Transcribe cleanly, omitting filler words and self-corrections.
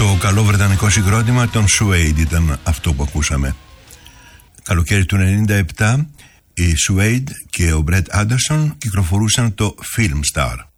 Το καλό βρετανικό συγκρότημα των Suede ήταν αυτό που ακούσαμε. Καλοκαίρι του 1997 οι Suede και ο Brett Anderson κυκλοφορούσαν το Film Star.